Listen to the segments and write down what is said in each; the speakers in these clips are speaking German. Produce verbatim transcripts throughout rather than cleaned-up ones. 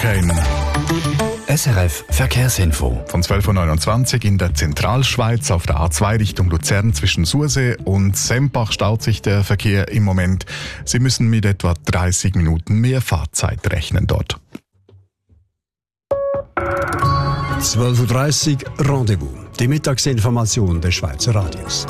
Chicane. S R F Verkehrsinfo. Von zwölf Uhr neunundzwanzig in der Zentralschweiz auf der A zwei Richtung Luzern zwischen Sursee und Sempach staut sich der Verkehr im Moment. Sie müssen mit etwa dreißig Minuten mehr Fahrzeit rechnen dort. zwölf Uhr dreißig Rendezvous, die Mittagsinformation des Schweizer Radios.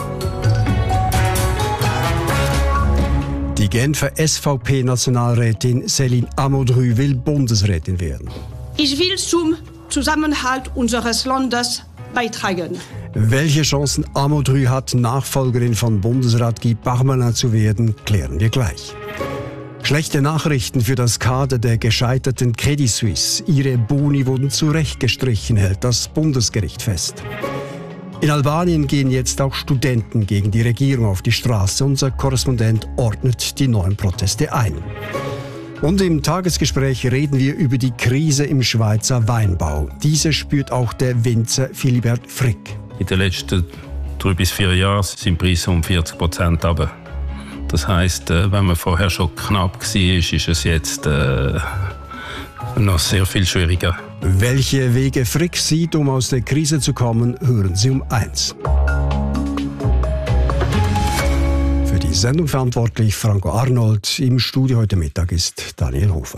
Die Genfer S V P-Nationalrätin Céline Amodru will Bundesrätin werden. Ich will zum Zusammenhalt unseres Landes beitragen. Welche Chancen Amodru hat, Nachfolgerin von Bundesrat Guy Parmelin zu werden, klären wir gleich. Schlechte Nachrichten für das Kader der gescheiterten Credit Suisse. Ihre Boni wurden zurechtgestrichen, hält das Bundesgericht fest. In Albanien gehen jetzt auch Studenten gegen die Regierung auf die Straße. Unser Korrespondent ordnet die neuen Proteste ein. Und im Tagesgespräch reden wir über die Krise im Schweizer Weinbau. Diese spürt auch der Winzer Philibert Frick. In den letzten drei bis vier Jahren sind die Preise um vierzig Prozent runter. Das heisst, wenn man vorher schon knapp war, ist es jetzt äh, noch sehr viel schwieriger. Welche Wege Frick sieht, um aus der Krise zu kommen, hören Sie um eins. Für die Sendung verantwortlich Franco Arnold. Im Studio heute Mittag ist Daniel Hofer.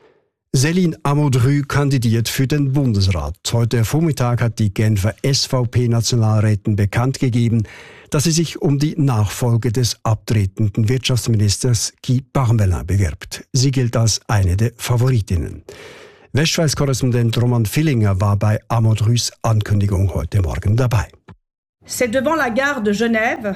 Céline Amodru kandidiert für den Bundesrat. Heute Vormittag hat die Genfer S V P-Nationalrätin bekannt gegeben, dass sie sich um die Nachfolge des abtretenden Wirtschaftsministers Guy Parmelin bewirbt. Sie gilt als eine der Favoritinnen. Westschweiz-Korrespondent Roman Villinger war bei Amodrus Ankündigung heute Morgen dabei. C'est devant la gare de Genève,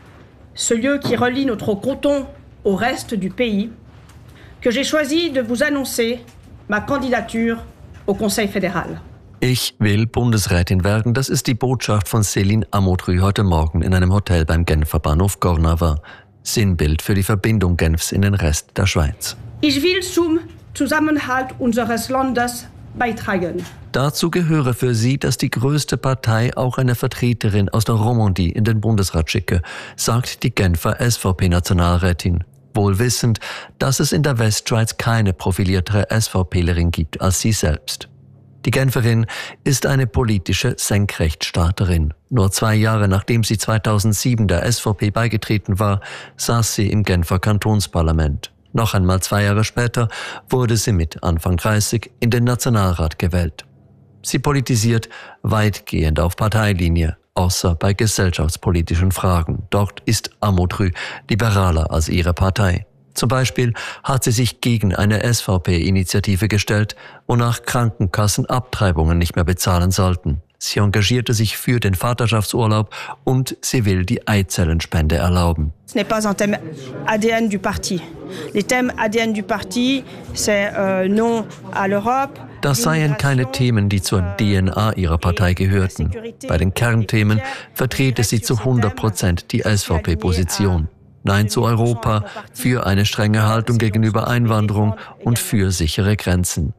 ce lieu qui relie notre canton au reste du pays, que j'ai choisi de vous annoncer ma candidature au Conseil fédéral. Ich will Bundesrätin werden, das ist die Botschaft von Céline Amodru heute Morgen in einem Hotel beim Genfer Bahnhof Gornava. Sinnbild für die Verbindung Genfs in den Rest der Schweiz. Ich will zum Zusammenhalt unseres Landes beitragen. Dazu gehöre für sie, dass die größte Partei auch eine Vertreterin aus der Romandie in den Bundesrat schicke, sagt die Genfer S V P-Nationalrätin. Wohl wissend, dass es in der Westschweiz keine profiliertere SVPlerin gibt als sie selbst. Die Genferin ist eine politische Senkrechtstarterin. Nur zwei Jahre nachdem sie zweitausendsieben der S V P beigetreten war, saß sie im Genfer Kantonsparlament. Noch einmal zwei Jahre später wurde sie mit Anfang dreißig in den Nationalrat gewählt. Sie politisiert weitgehend auf Parteilinie, außer bei gesellschaftspolitischen Fragen. Dort ist Amodru liberaler als ihre Partei. Zum Beispiel hat sie sich gegen eine S V P-Initiative gestellt, wonach Krankenkassen Abtreibungen nicht mehr bezahlen sollten. Sie engagierte sich für den Vaterschaftsurlaub und sie will die Eizellenspende erlauben. Ce n'est pas un thème A D N du parti. Les thèmes A D N du parti, c'est euh, non à l'Europe. Das seien keine Themen, die zur D N A ihrer Partei gehörten. Bei den Kernthemen vertrete sie zu hundert Prozent die S V P-Position. Nein zu Europa, für eine strenge Haltung gegenüber Einwanderung und für sichere Grenzen.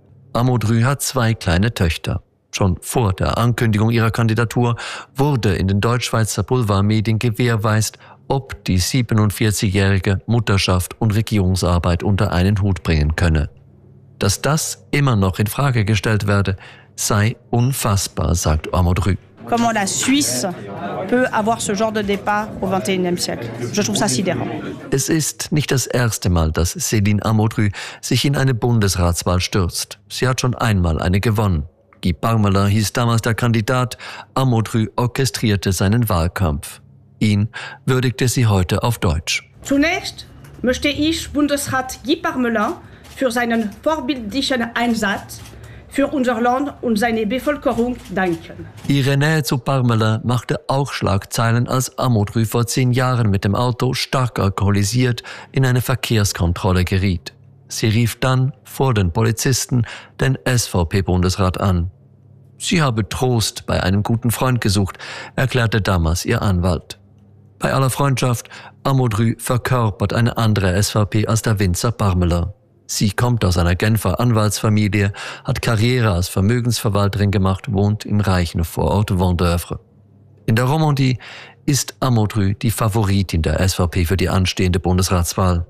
Amodru hat zwei kleine Töchter. Schon vor der Ankündigung ihrer Kandidatur wurde in den Deutschschweizer Boulevardmedien gewährleistet, ob die siebenundvierzigjährige Mutterschaft und Regierungsarbeit unter einen Hut bringen könne. Dass das immer noch in Frage gestellt werde, sei unfassbar, sagt Amodru. Comment la Suisse peut avoir ce genre de débat au vingt et unième siècle. Je trouve ça sidérant. Es ist nicht das erste Mal, dass Céline Amodru sich in eine Bundesratswahl stürzt. Sie hat schon einmal eine gewonnen. Guy Parmelin hieß damals der Kandidat, Amodru orchestrierte seinen Wahlkampf. Ihn würdigte sie heute auf Deutsch. Zunächst möchte ich Bundesrat Guy Parmelin für seinen vorbildlichen Einsatz für unser Land und seine Bevölkerung danken. Ihre Nähe zu Parmelin machte auch Schlagzeilen, als Amodru vor zehn Jahren mit dem Auto stark alkoholisiert in eine Verkehrskontrolle geriet. Sie rief dann vor den Polizisten den S V P-Bundesrat an. Sie habe Trost bei einem guten Freund gesucht, erklärte damals ihr Anwalt. Bei aller Freundschaft, Amodru verkörpert eine andere S V P als der Winzer Parmelin. Sie kommt aus einer Genfer Anwaltsfamilie, hat Karriere als Vermögensverwalterin gemacht, wohnt im reichen Vorort Vendeuvre. In der Romandie ist Amodru die Favoritin der S V P für die anstehende Bundesratswahl.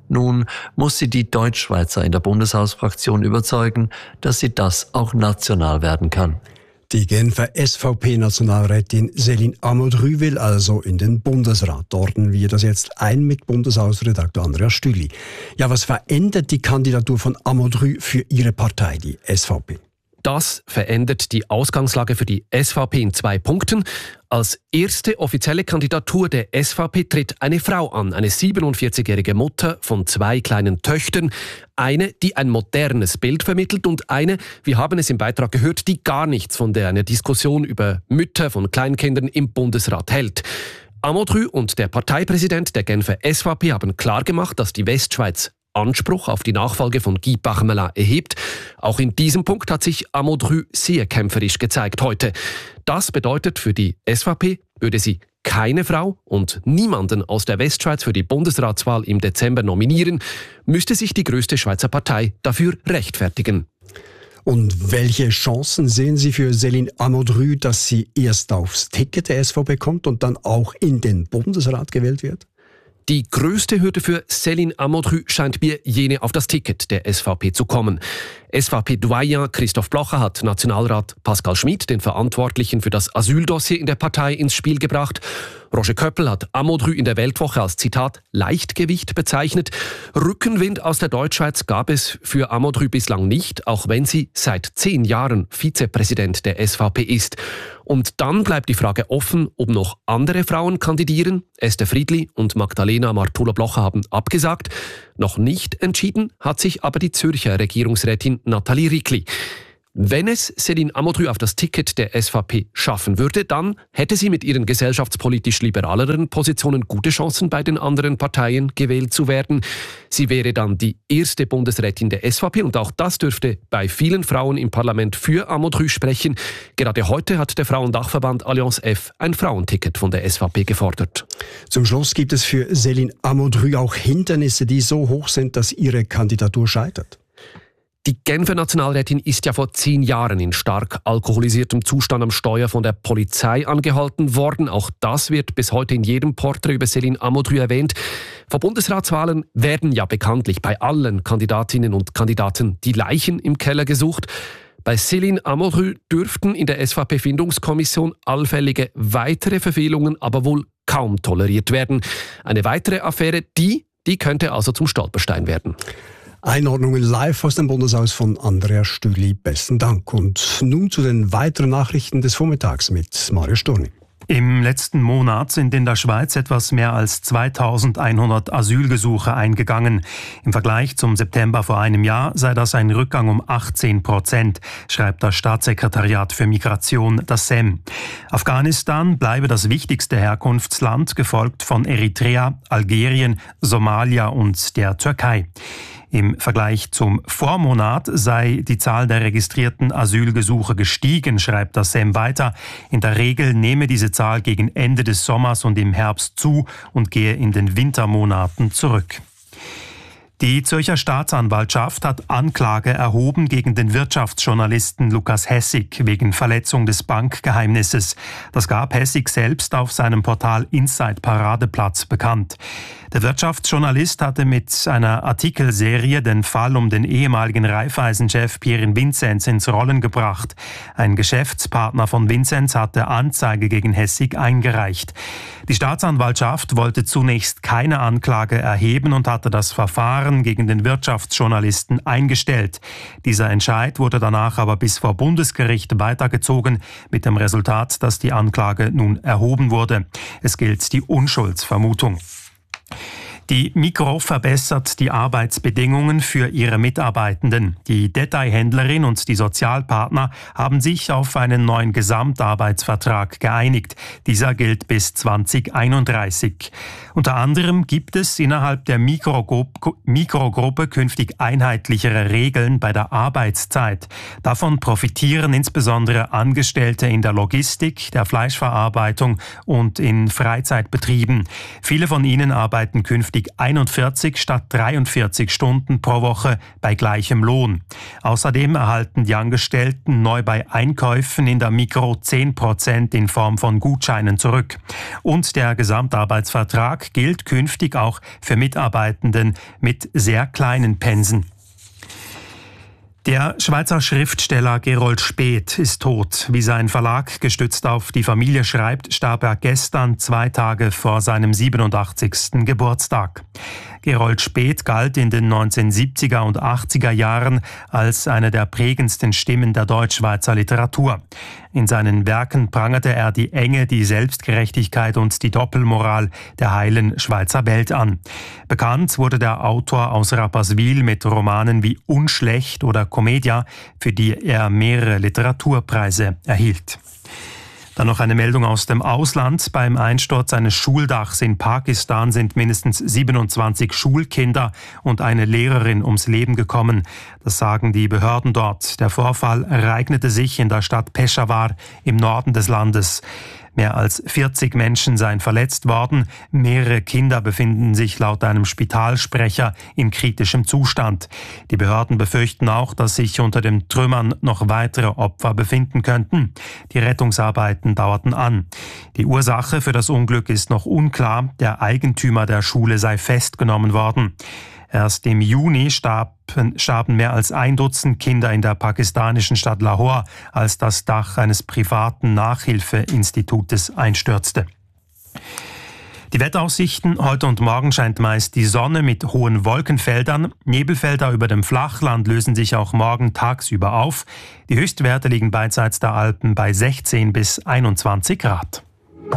Nun muss sie die Deutschschweizer in der Bundeshausfraktion überzeugen, dass sie das auch national werden kann. Die Genfer S V P-Nationalrätin Céline Amodru will also in den Bundesrat. Ordnen wir das jetzt ein mit Bundeshausredakteur Andreas Stüli. Ja, was verändert die Kandidatur von Amodru für ihre Partei, die S V P? Das verändert die Ausgangslage für die S V P in zwei Punkten. Als erste offizielle Kandidatur der S V P tritt eine Frau an, eine siebenundvierzigjährige Mutter von zwei kleinen Töchtern. Eine, die ein modernes Bild vermittelt und eine, wir haben es im Beitrag gehört, die gar nichts von der einer Diskussion über Mütter von Kleinkindern im Bundesrat hält. Amodru und der Parteipräsident der Genfer S V P haben klargemacht, dass die Westschweiz Anspruch auf die Nachfolge von Guy Parmelin erhebt. Auch in diesem Punkt hat sich Amodru sehr kämpferisch gezeigt heute. Das bedeutet für die S V P, würde sie keine Frau und niemanden aus der Westschweiz für die Bundesratswahl im Dezember nominieren, müsste sich die größte Schweizer Partei dafür rechtfertigen. Und welche Chancen sehen Sie für Céline Amodru, dass sie erst aufs Ticket der S V P kommt und dann auch in den Bundesrat gewählt wird? Die größte Hürde für Céline Amodru scheint mir jene auf das Ticket der S V P zu kommen. S V P-Doyen Christoph Blocher hat Nationalrat Pascal Schmid, den Verantwortlichen für das Asyldossier in der Partei, ins Spiel gebracht. Roger Köppel hat Amodru in der Weltwoche als, Zitat, Leichtgewicht bezeichnet. Rückenwind aus der Deutschschweiz gab es für Amodru bislang nicht, auch wenn sie seit zehn Jahren Vizepräsident der S V P ist. Und dann bleibt die Frage offen, ob noch andere Frauen kandidieren. Esther Friedli und Magdalena Martula-Blocher haben abgesagt. Noch nicht entschieden hat sich aber die Zürcher Regierungsrätin Nathalie Rickli. Wenn es Céline Amodru auf das Ticket der S V P schaffen würde, dann hätte sie mit ihren gesellschaftspolitisch liberaleren Positionen gute Chancen, bei den anderen Parteien gewählt zu werden. Sie wäre dann die erste Bundesrätin der S V P und auch das dürfte bei vielen Frauen im Parlament für Amodru sprechen. Gerade heute hat der Frauendachverband Allianz F ein Frauenticket von der S V P gefordert. Zum Schluss gibt es für Céline Amodru auch Hindernisse, die so hoch sind, dass ihre Kandidatur scheitert. Die Genfer Nationalrätin ist ja vor zehn Jahren in stark alkoholisiertem Zustand am Steuer von der Polizei angehalten worden. Auch das wird bis heute in jedem Porträt über Céline Amodru erwähnt. Vor Bundesratswahlen werden ja bekanntlich bei allen Kandidatinnen und Kandidaten die Leichen im Keller gesucht. Bei Céline Amodru dürften in der S V P-Findungskommission allfällige weitere Verfehlungen aber wohl kaum toleriert werden. Eine weitere Affäre, die, die könnte also zum Stolperstein werden. Einordnungen live aus dem Bundeshaus von Andreas Stüli. Besten Dank. Und nun zu den weiteren Nachrichten des Vormittags mit Mario Sturni. Im letzten Monat sind in der Schweiz etwas mehr als zweitausendeinhundert Asylgesuche eingegangen. Im Vergleich zum September vor einem Jahr sei das ein Rückgang um achtzehn Prozent, schreibt das Staatssekretariat für Migration, das S E M. Afghanistan bleibe das wichtigste Herkunftsland, gefolgt von Eritrea, Algerien, Somalia und der Türkei. Im Vergleich zum Vormonat sei die Zahl der registrierten Asylgesuche gestiegen, schreibt das S E M weiter. In der Regel nehme diese Zahl gegen Ende des Sommers und im Herbst zu und gehe in den Wintermonaten zurück. Die Zürcher Staatsanwaltschaft hat Anklage erhoben gegen den Wirtschaftsjournalisten Lukas Hessig wegen Verletzung des Bankgeheimnisses. Das gab Hessig selbst auf seinem Portal Inside Paradeplatz bekannt. Der Wirtschaftsjournalist hatte mit einer Artikelserie den Fall um den ehemaligen Raiffeisen-Chef Pierin Vinzenz ins Rollen gebracht. Ein Geschäftspartner von Vinzenz hatte Anzeige gegen Hessig eingereicht. Die Staatsanwaltschaft wollte zunächst keine Anklage erheben und hatte das Verfahren gegen den Wirtschaftsjournalisten eingestellt. Dieser Entscheid wurde danach aber bis vor Bundesgericht weitergezogen, mit dem Resultat, dass die Anklage nun erhoben wurde. Es gilt die Unschuldsvermutung. Die Migros verbessert die Arbeitsbedingungen für ihre Mitarbeitenden. Die Detailhändlerin und die Sozialpartner haben sich auf einen neuen Gesamtarbeitsvertrag geeinigt. Dieser gilt bis zweitausendeinunddreißig. Unter anderem gibt es innerhalb der Mikrogruppe künftig einheitlichere Regeln bei der Arbeitszeit. Davon profitieren insbesondere Angestellte in der Logistik, der Fleischverarbeitung und in Freizeitbetrieben. Viele von ihnen arbeiten künftig künftig einundvierzig statt dreiundvierzig Stunden pro Woche bei gleichem Lohn. Außerdem erhalten die Angestellten neu bei Einkäufen in der Migros zehn Prozent in Form von Gutscheinen zurück. Und der Gesamtarbeitsvertrag gilt künftig auch für Mitarbeitenden mit sehr kleinen Pensen. Der Schweizer Schriftsteller Gerold Späth ist tot. Wie sein Verlag gestützt auf die Familie schreibt, starb er gestern zwei Tage vor seinem siebenundachtzigsten Geburtstag. Gerold Späth galt in den neunzehnhundertsiebziger und achtziger Jahren als eine der prägendsten Stimmen der Deutschschweizer Literatur. In seinen Werken prangerte er die Enge, die Selbstgerechtigkeit und die Doppelmoral der heilen Schweizer Welt an. Bekannt wurde der Autor aus Rapperswil mit Romanen wie Unschlecht oder Commedia, für die er mehrere Literaturpreise erhielt. Dann noch eine Meldung aus dem Ausland. Beim Einsturz eines Schuldachs in Pakistan sind mindestens siebenundzwanzig Schulkinder und eine Lehrerin ums Leben gekommen. Das sagen die Behörden dort. Der Vorfall ereignete sich in der Stadt Peschawar im Norden des Landes. Mehr als vierzig Menschen seien verletzt worden. Mehrere Kinder befinden sich laut einem Spitalsprecher in kritischem Zustand. Die Behörden befürchten auch, dass sich unter den Trümmern noch weitere Opfer befinden könnten. Die Rettungsarbeiten dauerten an. Die Ursache für das Unglück ist noch unklar. Der Eigentümer der Schule sei festgenommen worden. Erst im Juni starben, starben mehr als ein Dutzend Kinder in der pakistanischen Stadt Lahore, als das Dach eines privaten Nachhilfeinstitutes einstürzte. Die Wetteraussichten: Heute und morgen scheint meist die Sonne mit hohen Wolkenfeldern. Nebelfelder über dem Flachland lösen sich auch morgen tagsüber auf. Die Höchstwerte liegen beidseits der Alpen bei sechzehn bis einundzwanzig Grad.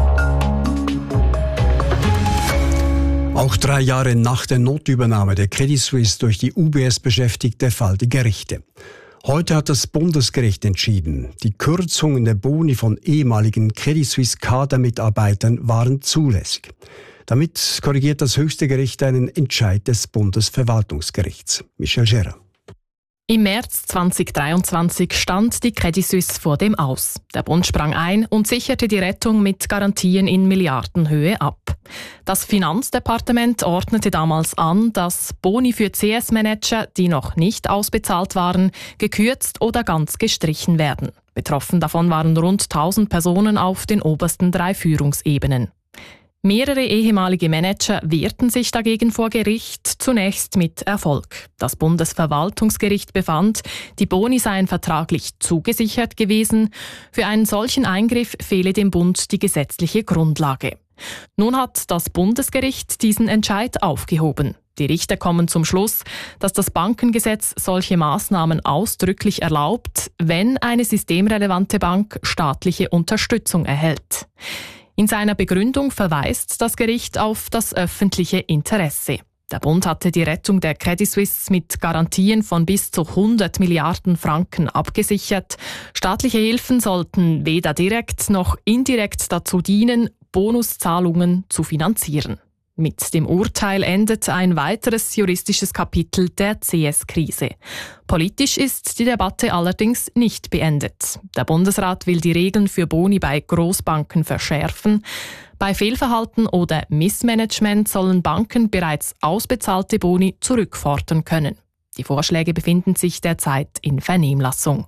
Auch drei Jahre nach der Notübernahme der Credit Suisse durch die U B S beschäftigt der Fall die Gerichte. Heute hat das Bundesgericht entschieden, die Kürzungen der Boni von ehemaligen Credit Suisse Kadermitarbeitern waren zulässig. Damit korrigiert das höchste Gericht einen Entscheid des Bundesverwaltungsgerichts. Michel Gerrer. Im März zweitausenddreiundzwanzig stand die Credit Suisse vor dem Aus. Der Bund sprang ein und sicherte die Rettung mit Garantien in Milliardenhöhe ab. Das Finanzdepartement ordnete damals an, dass Boni für C S-Manager, die noch nicht ausbezahlt waren, gekürzt oder ganz gestrichen werden. Betroffen davon waren rund tausend Personen auf den obersten drei Führungsebenen. Mehrere ehemalige Manager wehrten sich dagegen vor Gericht, zunächst mit Erfolg. Das Bundesverwaltungsgericht befand, die Boni seien vertraglich zugesichert gewesen. Für einen solchen Eingriff fehle dem Bund die gesetzliche Grundlage. Nun hat das Bundesgericht diesen Entscheid aufgehoben. Die Richter kommen zum Schluss, dass das Bankengesetz solche Maßnahmen ausdrücklich erlaubt, wenn eine systemrelevante Bank staatliche Unterstützung erhält. In seiner Begründung verweist das Gericht auf das öffentliche Interesse. Der Bund hatte die Rettung der Credit Suisse mit Garantien von bis zu hundert Milliarden Franken abgesichert. Staatliche Hilfen sollten weder direkt noch indirekt dazu dienen, Bonuszahlungen zu finanzieren. Mit dem Urteil endet ein weiteres juristisches Kapitel der C S-Krise. Politisch ist die Debatte allerdings nicht beendet. Der Bundesrat will die Regeln für Boni bei Großbanken verschärfen. Bei Fehlverhalten oder Missmanagement sollen Banken bereits ausbezahlte Boni zurückfordern können. Die Vorschläge befinden sich derzeit in Vernehmlassung.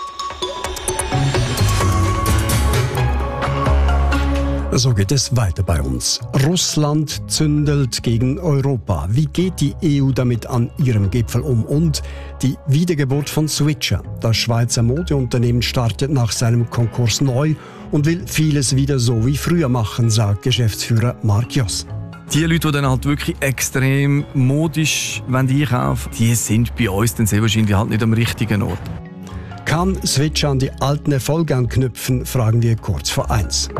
So geht es weiter bei uns. Russland zündelt gegen Europa. Wie geht die E U damit an ihrem Gipfel um? Und die Wiedergeburt von Switcher. Das Schweizer Modeunternehmen startet nach seinem Konkurs neu und will vieles wieder so wie früher machen, sagt Geschäftsführer Mark Joss. Die Leute, die dann halt wirklich extrem modisch einkaufen, die sind bei uns dann sehr wahrscheinlich halt nicht am richtigen Ort. Kann Switcher an die alten Erfolge anknüpfen, fragen wir kurz vor eins.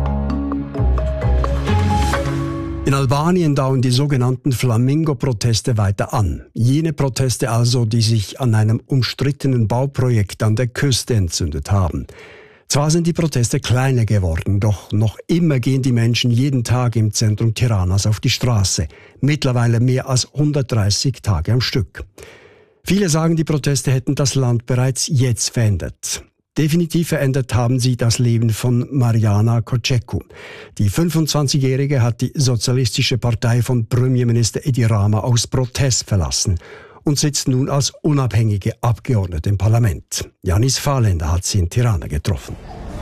In Albanien dauern die sogenannten Flamingo-Proteste weiter an. Jene Proteste also, die sich an einem umstrittenen Bauprojekt an der Küste entzündet haben. Zwar sind die Proteste kleiner geworden, doch noch immer gehen die Menschen jeden Tag im Zentrum Tiranas auf die Straße. Mittlerweile mehr als hundertdreißig Tage am Stück. Viele sagen, die Proteste hätten das Land bereits jetzt verändert. Definitiv verändert haben sie das Leben von Mariana Koceku. Die fünfundzwanzigjährige hat die Sozialistische Partei von Premierminister Edi Rama aus Protest verlassen und sitzt nun als unabhängige Abgeordnete im Parlament. Janis Fahrländer hat sie in Tirana getroffen.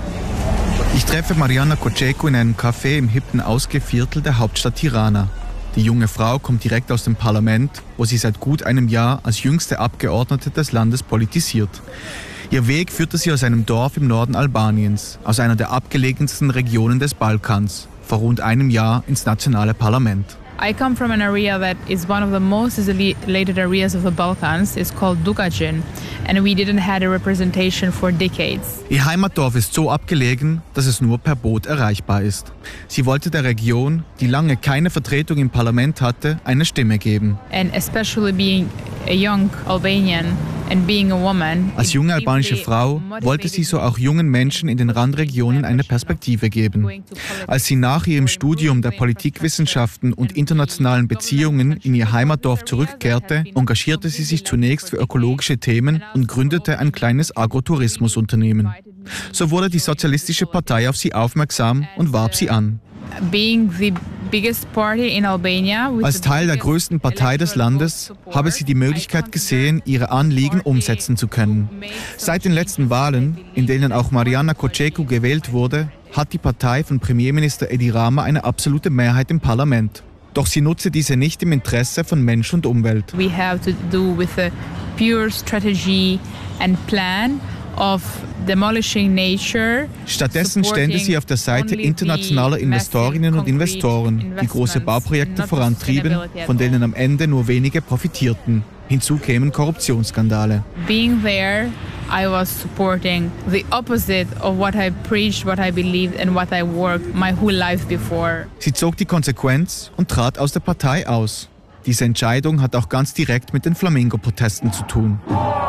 Ich treffe Mariana Koceku in einem Café im hippen Ausgehviertel der Hauptstadt Tirana. Die junge Frau kommt direkt aus dem Parlament, wo sie seit gut einem Jahr als jüngste Abgeordnete des Landes politisiert. Ihr Weg führte sie aus einem Dorf im Norden Albaniens, aus einer der abgelegensten Regionen des Balkans, vor rund einem Jahr ins nationale Parlament. I come from an area that is one of the most isolated areas of the Balkans. It's called Dukačin, and we didn't have a representation for decades. Ihr Heimatdorf ist so abgelegen, dass es nur per Boot erreichbar ist. Sie wollte der Region, die lange keine Vertretung im Parlament hatte, eine Stimme geben. And especially being a young Albanian and being a woman. Als junge albanische Frau wollte sie so auch jungen Menschen in den Randregionen eine Perspektive geben. Als sie nach ihrem Studium der Politikwissenschaften und internationalen Beziehungen in ihr Heimatdorf zurückkehrte, engagierte sie sich zunächst für ökologische Themen und gründete ein kleines Agrotourismusunternehmen. So wurde die Sozialistische Partei auf sie aufmerksam und warb sie an. Being the biggest party in Albania, als Teil der größten Partei des Landes habe sie die Möglichkeit gesehen, ihre Anliegen umsetzen zu können. Seit den letzten Wahlen, in denen auch Mariana Koceku gewählt wurde, hat die Partei von Premierminister Edi Rama eine absolute Mehrheit im Parlament. Doch sie nutze diese nicht im Interesse von Mensch und Umwelt. We have to do with a pure strategy and plan of demolishing nature. Stattdessen stände sie auf der Seite internationaler Investorinnen und Investoren, die große Bauprojekte vorantrieben, von denen am Ende nur wenige profitierten. Hinzu kämen Korruptionsskandale. Being there, I was supporting the opposite of what I preached, what I believed and what I worked my whole life before. Sie zog die Konsequenz und trat aus der Partei aus. Diese Entscheidung hat auch ganz direkt mit den Flamingo-Protesten zu tun.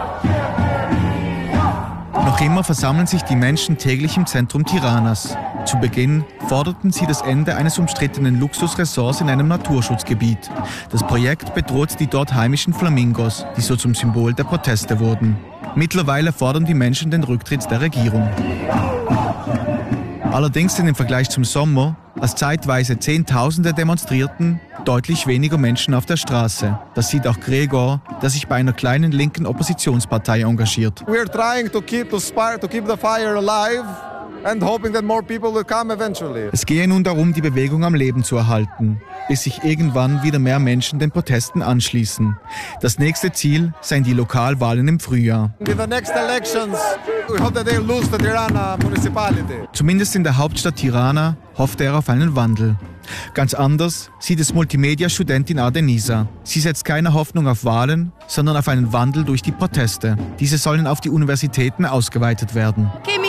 Noch immer versammeln sich die Menschen täglich im Zentrum Tiranas. Zu Beginn forderten sie das Ende eines umstrittenen Luxusressorts in einem Naturschutzgebiet. Das Projekt bedroht die dort heimischen Flamingos, die so zum Symbol der Proteste wurden. Mittlerweile fordern die Menschen den Rücktritt der Regierung. Allerdings sind im Vergleich zum Sommer, als zeitweise Zehntausende demonstrierten, deutlich weniger Menschen auf der Straße. Das sieht auch Gregor, der sich bei einer kleinen linken Oppositionspartei engagiert. We are trying to keep, to spark, to keep the fire alive and hoping that more people will come eventually. Es gehe nun darum, die Bewegung am Leben zu erhalten, bis sich irgendwann wieder mehr Menschen den Protesten anschließen. Das nächste Ziel seien die Lokalwahlen im Frühjahr. In the next elections, we hope that they lose the Tirana municipality. Zumindest in der Hauptstadt Tirana hofft er auf einen Wandel. Ganz anders sieht es Multimedia-Studentin Ardenisa. Sie setzt keine Hoffnung auf Wahlen, sondern auf einen Wandel durch die Proteste. Diese sollen auf die Universitäten ausgeweitet werden.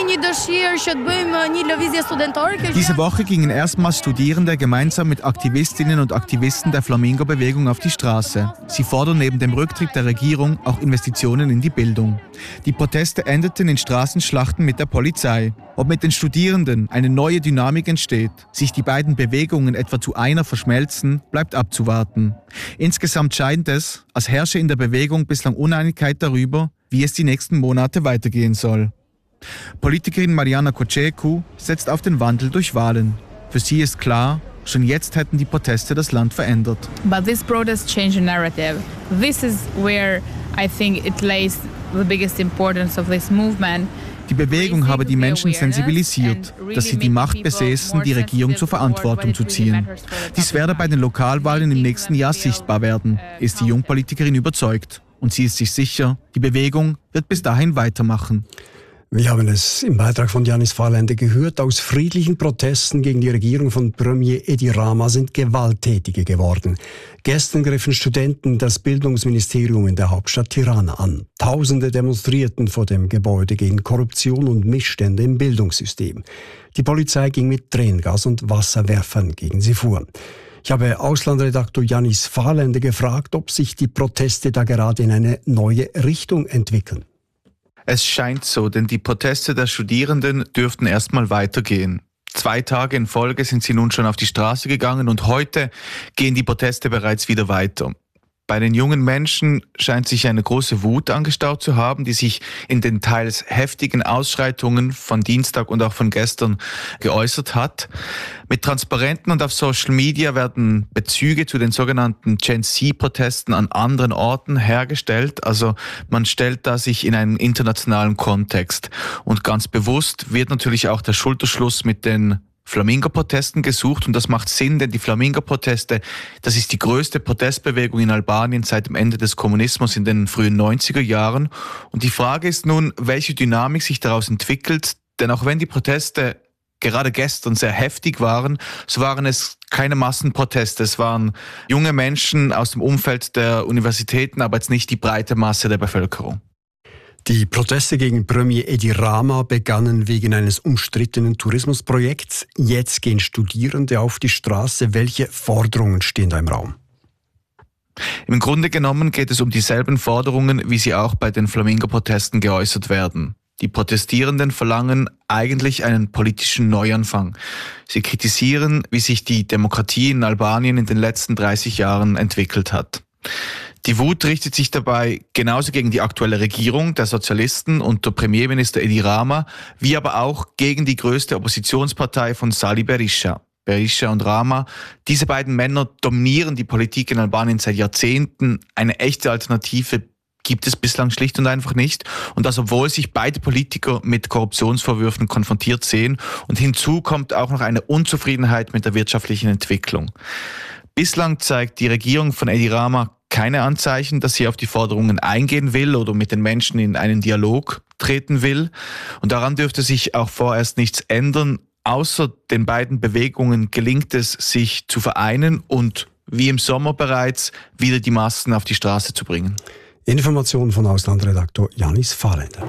Diese Woche gingen erstmals Studierende gemeinsam mit Aktivistinnen und Aktivisten der Flamingo-Bewegung auf die Straße. Sie fordern neben dem Rücktritt der Regierung auch Investitionen in die Bildung. Die Proteste endeten in Straßenschlachten mit der Polizei. Ob mit den Studierenden eine neue Dynamik entsteht, sich die beiden Bewegungen etwa zu einer verschmelzen, bleibt abzuwarten. Insgesamt scheint es, als herrsche in der Bewegung bislang Uneinigkeit darüber, wie es die nächsten Monate weitergehen soll. Politikerin Mariana Koceku setzt auf den Wandel durch Wahlen. Für sie ist klar, schon jetzt hätten die Proteste das Land verändert. But this protest changed the narrative. This is where I think it lays the biggest importance of this movement. Die Bewegung habe die Menschen sensibilisiert, dass sie die Macht besäßen, die Regierung zur Verantwortung zu ziehen. Dies werde bei den Lokalwahlen im nächsten Jahr sichtbar werden, ist die Jungpolitikerin überzeugt. Und sie ist sich sicher, die Bewegung wird bis dahin weitermachen. Wir haben es im Beitrag von Janis Fahrländer gehört. Aus friedlichen Protesten gegen die Regierung von Premier Edi Rama sind Gewalttätige geworden. Gestern griffen Studenten das Bildungsministerium in der Hauptstadt Tirana an. Tausende demonstrierten vor dem Gebäude gegen Korruption und Missstände im Bildungssystem. Die Polizei ging mit Tränengas und Wasserwerfern gegen sie vor. Ich habe Auslandredaktor Janis Fahrländer gefragt, ob sich die Proteste da gerade in eine neue Richtung entwickeln. Es scheint so, denn die Proteste der Studierenden dürften erstmal weitergehen. Zwei Tage in Folge sind sie nun schon auf die Straße gegangen und heute gehen die Proteste bereits wieder weiter. Bei den jungen Menschen scheint sich eine große Wut angestaut zu haben, die sich in den teils heftigen Ausschreitungen von Dienstag und auch von gestern geäußert hat. Mit Transparenten und auf Social Media werden Bezüge zu den sogenannten Gen Z-Protesten an anderen Orten hergestellt. Also man stellt da sich in einen internationalen Kontext. Und ganz bewusst wird natürlich auch der Schulterschluss mit den Flamingo-Protesten gesucht, und das macht Sinn, denn die Flamingo-Proteste, das ist die größte Protestbewegung in Albanien seit dem Ende des Kommunismus in den frühen neunziger Jahren. Und die Frage ist nun, welche Dynamik sich daraus entwickelt, denn auch wenn die Proteste gerade gestern sehr heftig waren, so waren es keine Massenproteste, es waren junge Menschen aus dem Umfeld der Universitäten, aber jetzt nicht die breite Masse der Bevölkerung. Die Proteste gegen Premier Edi Rama begannen wegen eines umstrittenen Tourismusprojekts. Jetzt gehen Studierende auf die Straße. Welche Forderungen stehen da im Raum? Im Grunde genommen geht es um dieselben Forderungen, wie sie auch bei den Flamingo-Protesten geäußert werden. Die Protestierenden verlangen eigentlich einen politischen Neuanfang. Sie kritisieren, wie sich die Demokratie in Albanien in den letzten dreißig Jahren entwickelt hat. Die Wut richtet sich dabei genauso gegen die aktuelle Regierung der Sozialisten unter Premierminister Edi Rama, wie aber auch gegen die größte Oppositionspartei von Sali Berisha. Berisha und Rama, diese beiden Männer dominieren die Politik in Albanien seit Jahrzehnten. Eine echte Alternative gibt es bislang schlicht und einfach nicht. Und das, obwohl sich beide Politiker mit Korruptionsvorwürfen konfrontiert sehen. Und hinzu kommt auch noch eine Unzufriedenheit mit der wirtschaftlichen Entwicklung. Bislang zeigt die Regierung von Edi Rama keine Anzeichen, dass sie auf die Forderungen eingehen will oder mit den Menschen in einen Dialog treten will. Und daran dürfte sich auch vorerst nichts ändern. Außer den beiden Bewegungen gelingt es, sich zu vereinen und wie im Sommer bereits wieder die Massen auf die Straße zu bringen. Informationen von Auslandredaktor Janis Fahrländer.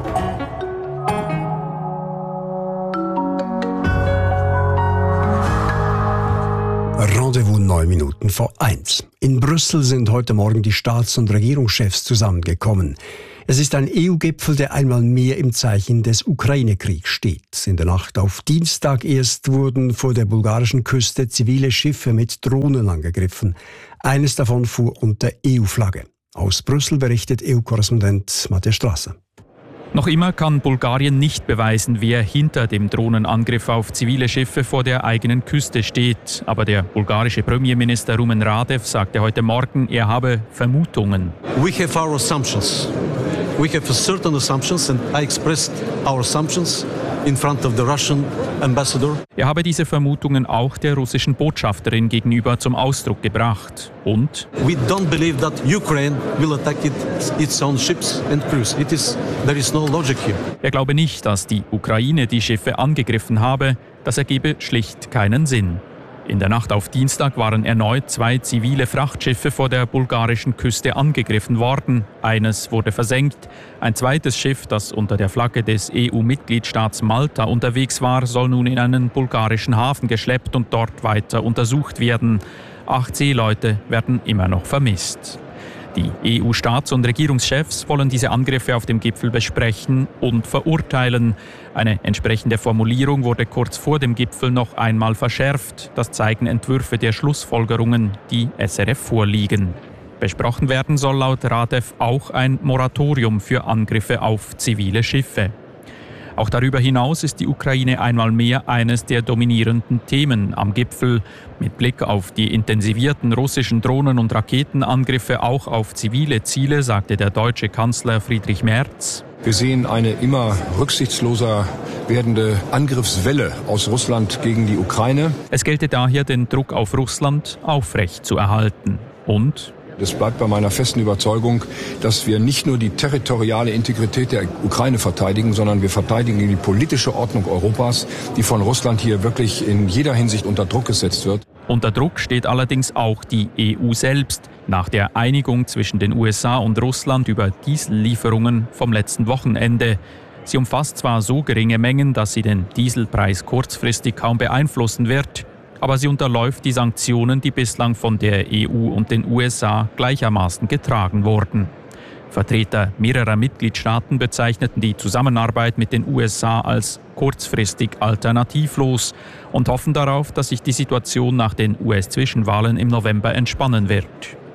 Rendezvous neun Minuten vor eins. In Brüssel sind heute Morgen die Staats- und Regierungschefs zusammengekommen. Es ist ein E U-Gipfel, der einmal mehr im Zeichen des Ukraine-Kriegs steht. In der Nacht auf Dienstag erst wurden vor der bulgarischen Küste zivile Schiffe mit Drohnen angegriffen. Eines davon fuhr unter E U-Flagge. Aus Brüssel berichtet E U-Korrespondent Matthias Strasser. Noch immer kann Bulgarien nicht beweisen, wer hinter dem Drohnenangriff auf zivile Schiffe vor der eigenen Küste steht. Aber der bulgarische Premierminister Rumen Radev sagte heute Morgen, er habe Vermutungen. We have our assumptions. We have certain assumptions and I expressed our assumptions in front of the Russian ambassador. Er habe diese Vermutungen auch der russischen Botschafterin gegenüber zum Ausdruck gebracht. Und we don't believe that Ukraine will attack it, its own ships and crews. It is, there is no logic here. Er glaube nicht, dass die Ukraine die Schiffe angegriffen habe. Das ergebe schlicht keinen Sinn. In der Nacht auf Dienstag waren erneut zwei zivile Frachtschiffe vor der bulgarischen Küste angegriffen worden. Eines wurde versenkt. Ein zweites Schiff, das unter der Flagge des E U-Mitgliedstaats Malta unterwegs war, soll nun in einen bulgarischen Hafen geschleppt und dort weiter untersucht werden. Acht Seeleute werden immer noch vermisst. Die E U-Staats- und Regierungschefs wollen diese Angriffe auf dem Gipfel besprechen und verurteilen. Eine entsprechende Formulierung wurde kurz vor dem Gipfel noch einmal verschärft. Das zeigen Entwürfe der Schlussfolgerungen, die S R F vorliegen. Besprochen werden soll laut Radev auch ein Moratorium für Angriffe auf zivile Schiffe. Auch darüber hinaus ist die Ukraine einmal mehr eines der dominierenden Themen am Gipfel. Mit Blick auf die intensivierten russischen Drohnen- und Raketenangriffe auch auf zivile Ziele, sagte der deutsche Kanzler Friedrich Merz: Wir sehen eine immer rücksichtsloser werdende Angriffswelle aus Russland gegen die Ukraine. Es gelte daher, den Druck auf Russland aufrecht zu erhalten. Und es bleibt bei meiner festen Überzeugung, dass wir nicht nur die territoriale Integrität der Ukraine verteidigen, sondern wir verteidigen die politische Ordnung Europas, die von Russland hier wirklich in jeder Hinsicht unter Druck gesetzt wird. Unter Druck steht allerdings auch die E U selbst. Nach der Einigung zwischen den U S A und Russland über Diesellieferungen vom letzten Wochenende. Sie umfasst zwar so geringe Mengen, dass sie den Dieselpreis kurzfristig kaum beeinflussen wird, aber sie unterläuft die Sanktionen, die bislang von der E U und den U S A gleichermaßen getragen wurden. Vertreter mehrerer Mitgliedstaaten bezeichneten die Zusammenarbeit mit den U S A als kurzfristig alternativlos und hoffen darauf, dass sich die Situation nach den U S-Zwischenwahlen im November entspannen wird.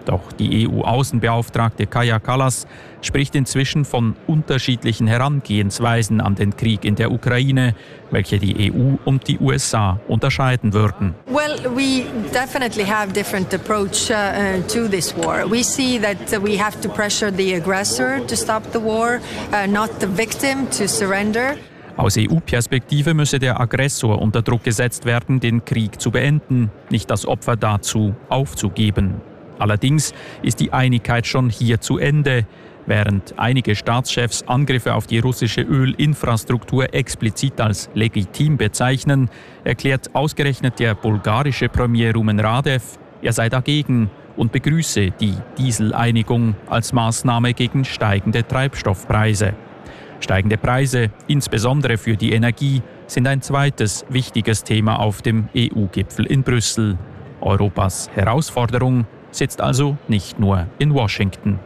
Doch die E U-Außenbeauftragte Kaja Kallas spricht inzwischen von unterschiedlichen Herangehensweisen an den Krieg in der Ukraine, welche die E U und die U S A unterscheiden würden. Well, we definitely have different approach uh, to this war. We see that we have to pressure the aggressor to stop the war, uh, not the victim to surrender. Aus E U-Perspektive müsse der Aggressor unter Druck gesetzt werden, den Krieg zu beenden, nicht das Opfer dazu aufzugeben. Allerdings ist die Einigkeit schon hier zu Ende. Während einige Staatschefs Angriffe auf die russische Ölinfrastruktur explizit als legitim bezeichnen, erklärt ausgerechnet der bulgarische Premier Rumen Radev, er sei dagegen und begrüße die Dieseleinigung als Maßnahme gegen steigende Treibstoffpreise. Steigende Preise, insbesondere für die Energie, sind ein zweites wichtiges Thema auf dem E U-Gipfel in Brüssel. Europas Herausforderung sitzt also nicht nur in Washington.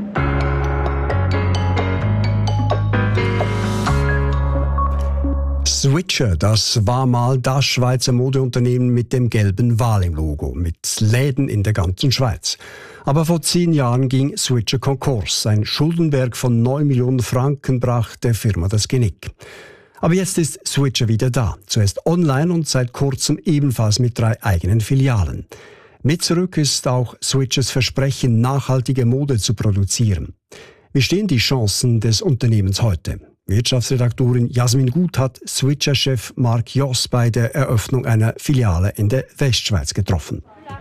Switcher, das war mal das Schweizer Modeunternehmen mit dem gelben Wal im Logo, mit Läden in der ganzen Schweiz. Aber vor zehn Jahren ging Switcher Konkurs. Ein Schuldenberg von neun Millionen Franken brach der Firma das Genick. Aber jetzt ist Switcher wieder da. Zuerst online und seit kurzem ebenfalls mit drei eigenen Filialen. Mit zurück ist auch Switchers Versprechen, nachhaltige Mode zu produzieren. Wie stehen die Chancen des Unternehmens heute? Wirtschaftsredaktorin Jasmin Gut hat Switcher-Chef Marc Joss bei der Eröffnung einer Filiale in der Westschweiz getroffen.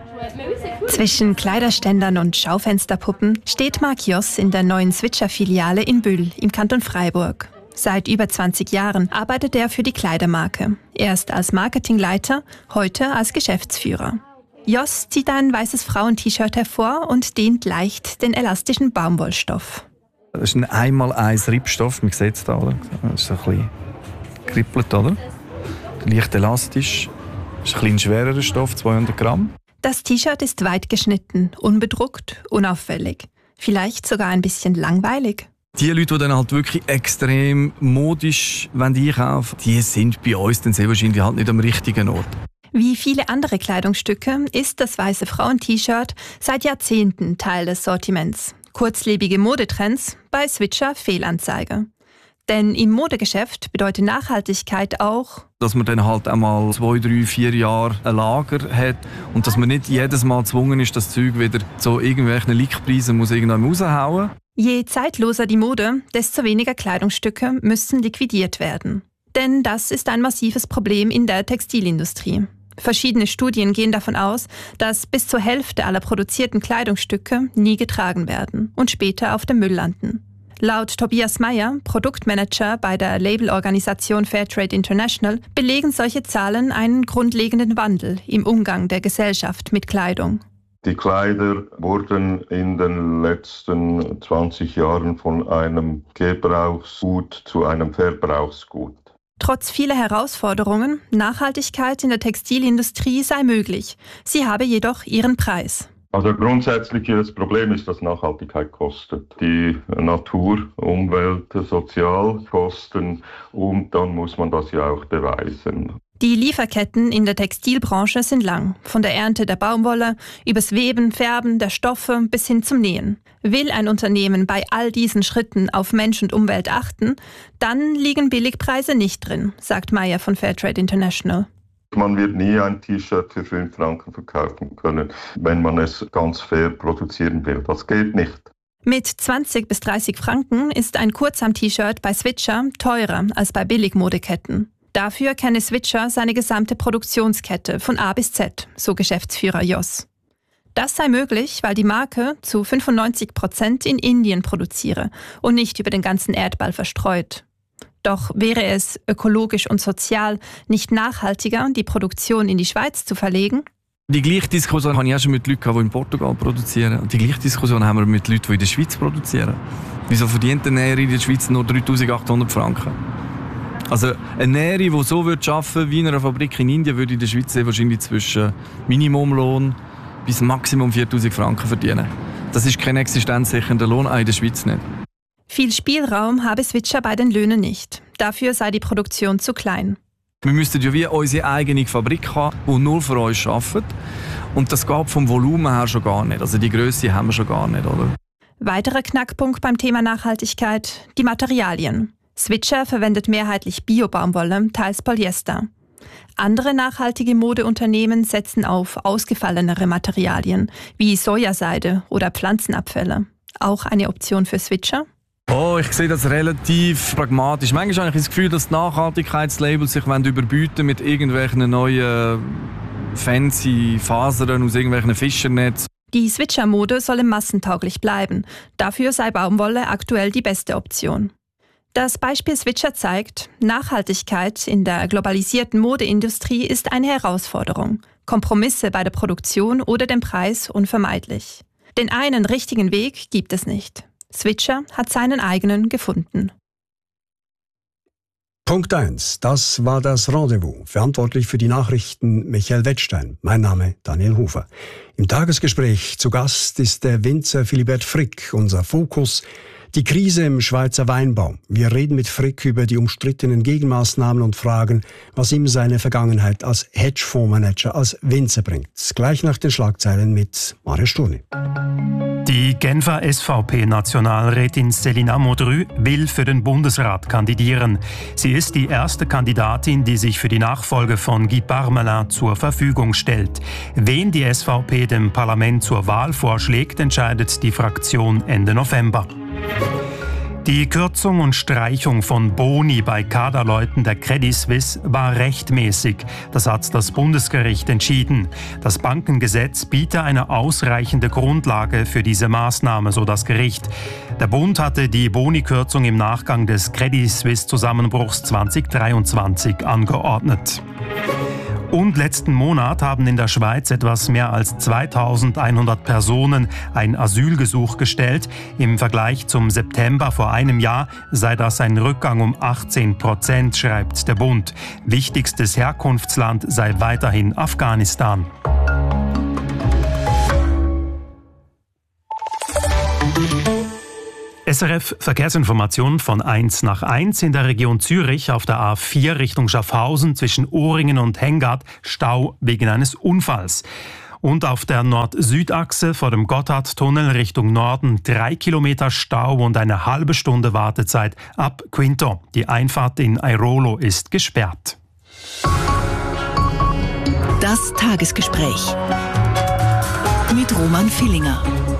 Zwischen Kleiderständern und Schaufensterpuppen steht Marc Joss in der neuen Switcher-Filiale in Bühl im Kanton Freiburg. Seit über zwanzig Jahren arbeitet er für die Kleidermarke. Erst als Marketingleiter, heute als Geschäftsführer. Joss zieht ein weißes Frauen-T-Shirt hervor und dehnt leicht den elastischen Baumwollstoff. Das ist ein einmal eins Rippstoff, man sieht es da, oder? Das ist ein bisschen gekrippelt, oder? Leicht elastisch, das ist ein bisschen schwererer Stoff, zweihundert Gramm. Das T-Shirt ist weit geschnitten, unbedruckt, unauffällig. Vielleicht sogar ein bisschen langweilig. Die Leute, die dann halt wirklich extrem modisch einkaufen, die sind bei uns dann sehr wahrscheinlich halt nicht am richtigen Ort. Wie viele andere Kleidungsstücke ist das weiße Frauen-T-Shirt seit Jahrzehnten Teil des Sortiments. Kurzlebige Modetrends, bei Switcher Fehlanzeige. Denn im Modegeschäft bedeutet Nachhaltigkeit auch, dass man dann halt einmal zwei, drei, vier Jahre ein Lager hat und dass man nicht jedes Mal gezwungen ist, das Zeug wieder zu irgendwelchen Lichtpreisen muss irgendwann raushauen. Je zeitloser die Mode, desto weniger Kleidungsstücke müssen liquidiert werden. Denn das ist ein massives Problem in der Textilindustrie. Verschiedene Studien gehen davon aus, dass bis zur Hälfte aller produzierten Kleidungsstücke nie getragen werden und später auf dem Müll landen. Laut Tobias Meyer, Produktmanager bei der Labelorganisation Fairtrade International, belegen solche Zahlen einen grundlegenden Wandel im Umgang der Gesellschaft mit Kleidung. Die Kleider wurden in den letzten zwanzig Jahren von einem Gebrauchsgut zu einem Verbrauchsgut. Trotz vieler Herausforderungen, Nachhaltigkeit in der Textilindustrie sei möglich. Sie habe jedoch ihren Preis. Also grundsätzlich das Problem ist, dass Nachhaltigkeit kostet. Die Natur, Umwelt, Sozialkosten und dann muss man das ja auch beweisen. Die Lieferketten in der Textilbranche sind lang. Von der Ernte der Baumwolle, übers Weben, Färben der Stoffe bis hin zum Nähen. Will ein Unternehmen bei all diesen Schritten auf Mensch und Umwelt achten, dann liegen Billigpreise nicht drin, sagt Meyer von Fairtrade International. Man wird nie ein T-Shirt für fünf Franken verkaufen können, wenn man es ganz fair produzieren will. Das geht nicht. Mit zwanzig bis dreißig Franken ist ein Kurzarm-T-Shirt bei Switcher teurer als bei Billigmodeketten. Dafür kenne Switcher seine gesamte Produktionskette von A bis Z, so Geschäftsführer Joss. Das sei möglich, weil die Marke zu fünfundneunzig Prozent in Indien produziere und nicht über den ganzen Erdball verstreut. Doch wäre es ökologisch und sozial nicht nachhaltiger, die Produktion in die Schweiz zu verlegen? Die gleiche Diskussion habe ich auch schon mit Leuten, die in Portugal produzieren. Und die gleiche Diskussion haben wir mit Leuten, die in der Schweiz produzieren. Wieso verdient eine Näherin in der Schweiz nur dreitausendachthundert Franken? Also eine Näherin, die so arbeiten würde wie in einer Fabrik in Indien, würde in der Schweiz wahrscheinlich zwischen Minimumlohn bis Maximum viertausend Franken verdienen. Das ist kein existenzsichernder Lohn, auch in der Schweiz nicht. Viel Spielraum habe Switcher bei den Löhnen nicht. Dafür sei die Produktion zu klein. Wir müssten ja wie unsere eigene Fabrik haben, die nur für uns arbeitet. Und das geht vom Volumen her schon gar nicht. Also die Größe haben wir schon gar nicht, oder? Weiterer Knackpunkt beim Thema Nachhaltigkeit: die Materialien. Switcher verwendet mehrheitlich Bio-Baumwolle, teils Polyester. Andere nachhaltige Modeunternehmen setzen auf ausgefallenere Materialien, wie Sojaseide oder Pflanzenabfälle. Auch eine Option für Switcher? Oh, ich sehe das relativ pragmatisch. Manchmal habe ich das Gefühl, dass die Nachhaltigkeitslabels sich überbieten mit irgendwelchen neuen fancy Fasern aus irgendwelchen Fischernetzen. Die Switcher-Mode solle massentauglich bleiben. Dafür sei Baumwolle aktuell die beste Option. Das Beispiel Switcher zeigt, Nachhaltigkeit in der globalisierten Modeindustrie ist eine Herausforderung. Kompromisse bei der Produktion oder dem Preis unvermeidlich. Den einen richtigen Weg gibt es nicht. Switcher hat seinen eigenen gefunden. Punkt eins. Das war das Rendezvous. Verantwortlich für die Nachrichten Michael Wettstein. Mein Name Daniel Hofer. Im Tagesgespräch zu Gast ist der Winzer Philibert Frick. Unser Fokus: die Krise im Schweizer Weinbau. Wir reden mit Frick über die umstrittenen Gegenmaßnahmen und fragen, was ihm seine Vergangenheit als Hedgefondsmanager, als Winzer bringt. Gleich nach den Schlagzeilen mit Mario Sturni. Die Genfer S V P-Nationalrätin Céline Amodru will für den Bundesrat kandidieren. Sie ist die erste Kandidatin, die sich für die Nachfolge von Guy Parmelin zur Verfügung stellt. Wen die S V P dem Parlament zur Wahl vorschlägt, entscheidet die Fraktion Ende November. Die Kürzung und Streichung von Boni bei Kaderleuten der Credit Suisse war rechtmäßig. Das hat das Bundesgericht entschieden. Das Bankengesetz biete eine ausreichende Grundlage für diese Maßnahme, so das Gericht. Der Bund hatte die Boni-Kürzung im Nachgang des Credit Suisse-Zusammenbruchs zwanzig dreiundzwanzig angeordnet. Und letzten Monat haben in der Schweiz etwas mehr als zweitausendeinhundert Personen ein Asylgesuch gestellt. Im Vergleich zum September vor einem Jahr sei das ein Rückgang um achtzehn Prozent, schreibt der Bund. Wichtigstes Herkunftsland sei weiterhin Afghanistan. S R F Verkehrsinformation von eins nach eins. In der Region Zürich auf der A vier Richtung Schaffhausen zwischen Ohringen und Hengad Stau wegen eines Unfalls. Und auf der Nord-Süd-Achse vor dem Gotthardtunnel Richtung Norden drei Kilometer Stau und eine halbe Stunde Wartezeit ab Quinto. Die Einfahrt in Airolo ist gesperrt. Das Tagesgespräch mit Roman Villinger.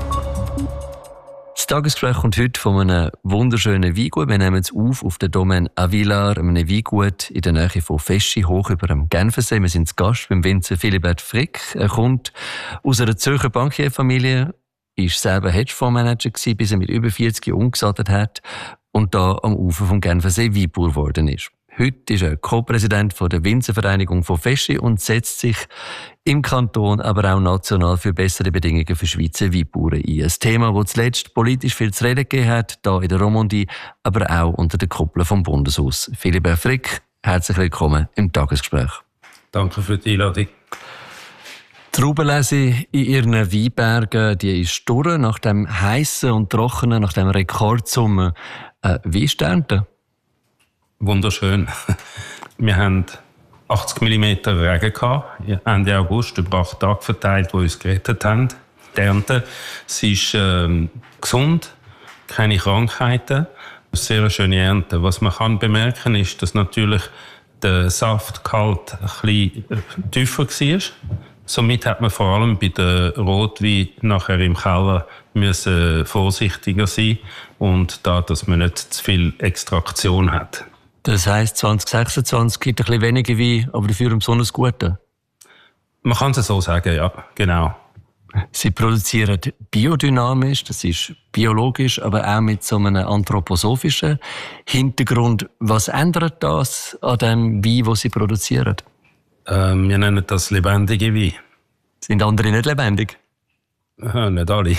Das Tagesgespräch kommt heute von einem wunderschönen Weingut. Wir nehmen es auf auf der Domaine Avilar, einem Weingut in der Nähe von Feschi, hoch über dem Genfersee. Wir sind zu Gast beim Winzer Philibert Frick. Er kommt aus einer Zürcher Bankierfamilie, ist selber Hedgefondsmanager gewesen, bis er mit über vierzig Jahren umgesattelt hat und da am Ufer vom Genfersee Weinbauer geworden ist. Heute ist er Co-Präsident der Winzervereinigung von Feschi und setzt sich im Kanton, aber auch national für bessere Bedingungen für Schweizer Weinbauern ein. Ein Thema, das zuletzt politisch viel zu reden gegeben hat, hier in der Romandie, aber auch unter den Kuppeln vom Bundeshaus. Philibert Frick, herzlich willkommen im Tagesgespräch. Danke für die Einladung. Die Traubenlese in Ihren Weinbergen, die ist durch, nach dem heissen und trockenen, nach dem Rekordsommer. Äh, wie ist die Ernte? Wunderschön. Wir haben achtzig Millimeter Regen gehabt, Ende August, über acht Tage verteilt, die uns gerettet haben. Die Ernte, sie ist ähm, gesund, keine Krankheiten, eine sehr schöne Ernte. Was man kann bemerken ist, dass natürlich der Saftgehalt ein bisschen tiefer war. Somit hat man vor allem bei den Rotwein nachher im Keller müssen vorsichtiger sein und da, dass man nicht zu viel Extraktion hat. Das heisst, zwanzig sechsundzwanzig gibt ein bisschen weniger Wein, aber dafür besonders gute? Man kann es so sagen, ja, genau. Sie produzieren biodynamisch, das ist biologisch, aber auch mit so einem anthroposophischen Hintergrund. Was ändert das an dem Wein, den Sie produzieren? Ähm, wir nennen das lebendige Wein. Sind andere nicht lebendig? Ja, nicht alle.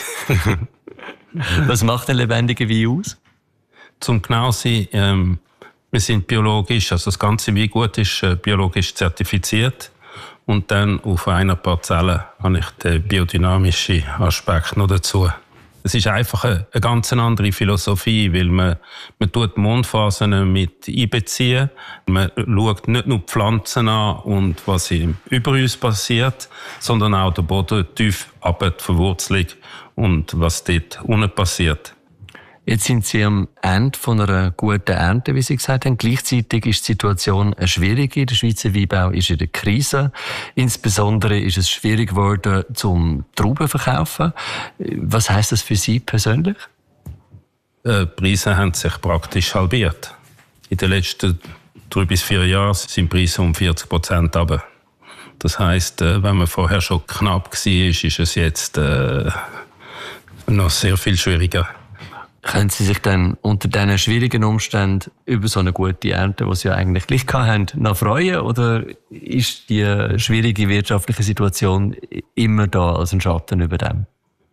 Was macht ein lebendiger Wein aus? Zum genau sein, ähm, wir sind biologisch, also das ganze Weingut ist äh, biologisch zertifiziert. Und dann auf einer Parzelle habe ich den biodynamischen Aspekt noch dazu. Es ist einfach eine, eine ganz andere Philosophie, weil man, man tut Mondphasen mit einbeziehen. Man schaut nicht nur die Pflanzen an und was über uns passiert, sondern auch den Boden tief runter, die Verwurzelung und was dort unten passiert. Jetzt sind Sie am Ende von einer guten Ernte, wie Sie gesagt haben. Gleichzeitig ist die Situation eine schwierige. Der Schweizer Weinbau ist in der Krise. Insbesondere ist es schwierig geworden, zum Trauben zu verkaufen. Was heisst das für Sie persönlich? Die Preise haben sich praktisch halbiert. In den letzten drei bis vier Jahren sind die Preise um vierzig Prozent runter. Das heisst, wenn man vorher schon knapp war, ist es jetzt äh, noch sehr viel schwieriger. Können Sie sich dann unter diesen schwierigen Umständen über so eine gute Ernte, die Sie ja eigentlich gleich hatten, noch freuen? Oder ist die schwierige wirtschaftliche Situation immer da als ein Schatten über dem?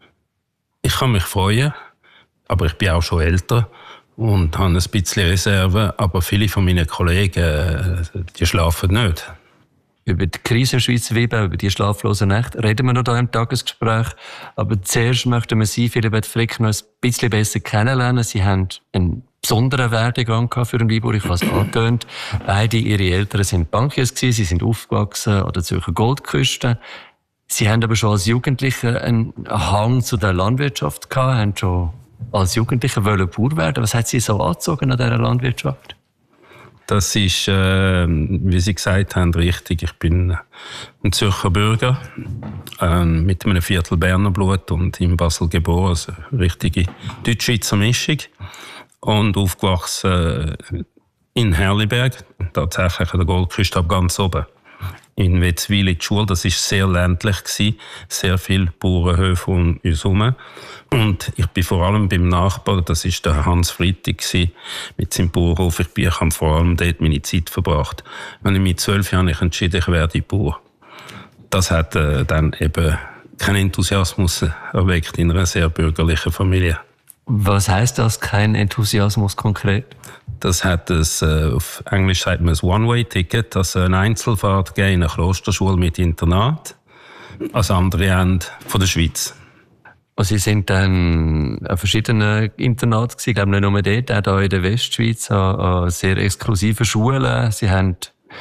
Ich kann mich freuen, aber ich bin auch schon älter und habe ein bisschen Reserve. Aber viele von meinen Kollegen, die schlafen nicht. Über die Krise im Schweizer Weinbau, über die schlaflosen Nächte, reden wir noch hier im Tagesgespräch. Aber zuerst möchten wir Sie, Philipp Frick, noch ein bisschen besser kennenlernen. Sie haben einen besonderen Werdegang für den Weinbau, ich habe es angetönt. Beide Ihre Eltern sind Bankiers gewesen, sie sind aufgewachsen an der Zürcher Goldküste. Sie haben aber schon als Jugendliche einen Hang zu der Landwirtschaft gehabt, haben schon als Jugendliche wollen Bauer werden. Was hat Sie so angezogen an dieser Landwirtschaft? Das ist, äh, wie Sie gesagt haben, richtig. Ich bin ein Zürcher Bürger äh, mit einem Viertel Berner Blut und in Basel geboren, also eine richtige Deutschschweizer Mischung. Und aufgewachsen in Herliberg, tatsächlich an der Goldküste, ab ganz oben. In Wetzwil in die Schule, das war sehr ländlich gewesen, sehr viele Bauernhöfe um uns herum. Und ich bin vor allem beim Nachbar, das war der Hans Friedrich gewesen, mit seinem Bauernhof. Ich, bin, ich habe vor allem dort meine Zeit verbracht. Wenn ich mit zwölf Jahren ich entschieden, ich werde Bauer. Das hat äh, dann eben keinen Enthusiasmus erweckt in einer sehr bürgerlichen Familie. Was heisst das, kein Enthusiasmus konkret? Das hat es, äh, auf Englisch sagt man ein One-Way-Ticket, also eine Einzelfahrt in eine Klosterschule mit Internat, als andere Ende von der Schweiz. Und Sie sind dann an verschiedenen Internaten gewesen, ich glaube nicht nur dort, auch hier in der Westschweiz, an, an sehr exklusiven Schulen. Sie haben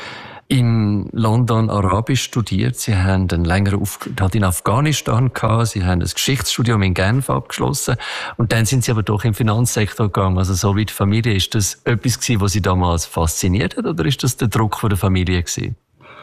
in London Arabisch studiert, Sie haben einen längeren Aufenthalt in Afghanistan gehabt, Sie haben ein Geschichtsstudium in Genf abgeschlossen und dann sind Sie aber doch im Finanzsektor gegangen. Also so wie die Familie, ist das etwas gewesen, was Sie damals fasziniert hat, oder ist das der Druck von der Familie gewesen?